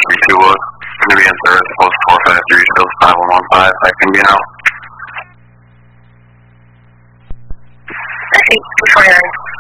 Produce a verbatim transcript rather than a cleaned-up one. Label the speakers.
Speaker 1: three two Wood. Going to be in service, post four five three, shows five one one five, I can be now.
Speaker 2: I see, two forty-nine.